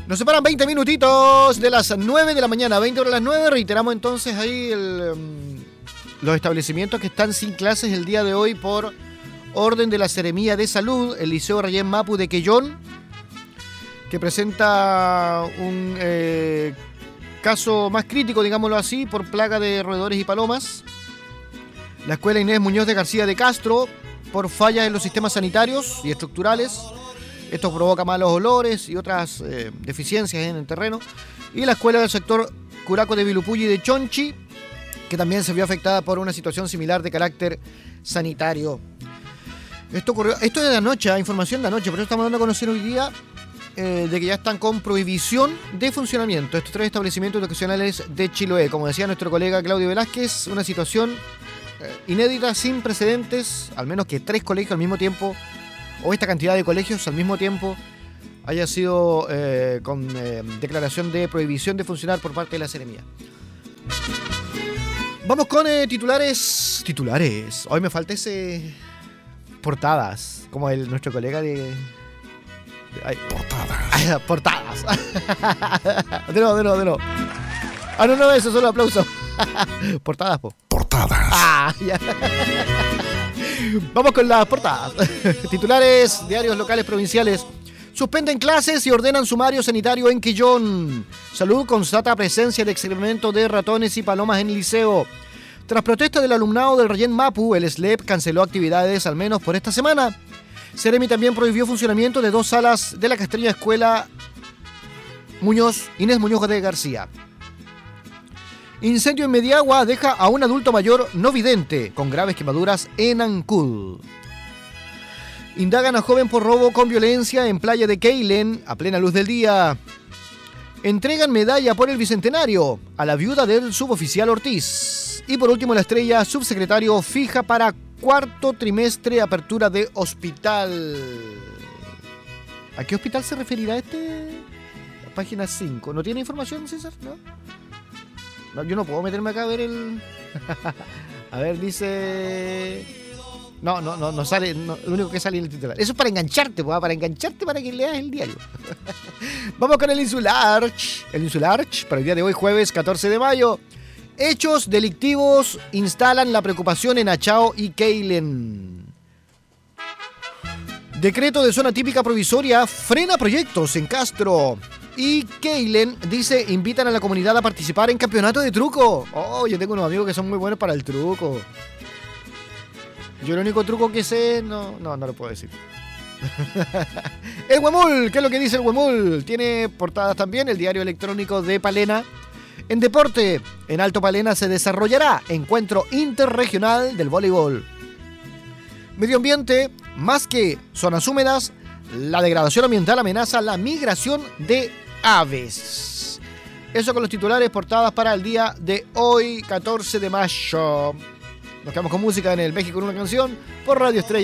Nos separan 20 minutitos de las 9 de la mañana, 20 horas a las 9. Reiteramos entonces ahí los establecimientos que están sin clases el día de hoy por orden de la Seremía de Salud. El Liceo Rayén Mapu de Quellón, que presenta un caso más crítico, digámoslo así, por plaga de roedores y palomas. La Escuela Inés Muñoz de García de Castro, por fallas en los sistemas sanitarios y estructurales. Esto provoca malos olores y otras deficiencias en el terreno. Y la escuela del sector Curaco de Vilupulli de Chonchi, que también se vio afectada por una situación similar de carácter sanitario. Esto es de anoche, información de anoche, por eso estamos dando a conocer hoy día de que ya están con prohibición de funcionamiento estos 3 establecimientos educacionales de Chiloé. Como decía nuestro colega Claudio Velázquez, una situación inédita, sin precedentes, al menos que 3 colegios al mismo tiempo, o esta cantidad de colegios al mismo tiempo, haya sido con declaración de prohibición de funcionar por parte de la Seremía. Vamos con titulares. Hoy me falta ese... Portadas, como nuestro colega de... Portadas. De nuevo. Ah, no, eso solo aplauso. Portadas, po. Portadas. Ah, ya. Vamos con las portadas. Titulares, diarios locales provinciales. Suspenden clases y ordenan sumario sanitario en Quillón. Salud constata presencia de excremento de ratones y palomas en el liceo. Tras protesta del alumnado del Rayén Mapu, el SLEP canceló actividades al menos por esta semana. Seremi también prohibió funcionamiento de 2 salas de la Castreña Escuela Inés Muñoz de García. Incendio en Mediagua deja a un adulto mayor no vidente con graves quemaduras en Ancud. Indagan a joven por robo con violencia en playa de Keilen a plena luz del día. Entregan medalla por el bicentenario a la viuda del suboficial Ortiz. Y por último, la estrella, subsecretario fija para 4º trimestre apertura de hospital. ¿A qué hospital se referirá Página 5. ¿No tiene información, César? No, yo no puedo meterme acá a ver el... A ver, dice... No sale, lo único que sale en el titular. Eso es para engancharte, para que leas el diario. Vamos con el Insularch. El Insularch, para el día de hoy, jueves 14 de mayo. Hechos delictivos instalan la preocupación en Achao y Keilen. Decreto de zona típica provisoria frena proyectos en Castro. Y Keilen dice, invitan a la comunidad a participar en campeonato de truco. Oh, yo tengo unos amigos que son muy buenos para el truco. Yo el único truco que sé, no lo puedo decir. El Huemul, ¿qué es lo que dice el Huemul? Tiene portadas también, el diario electrónico de Palena. En deporte, en Alto Palena se desarrollará encuentro interregional del voleibol. Medio ambiente, más que zonas húmedas, la degradación ambiental amenaza la migración de aves. Eso con los titulares, portadas para el día de hoy, 14 de mayo. Nos quedamos con música en el México en una canción por Radio Estrella.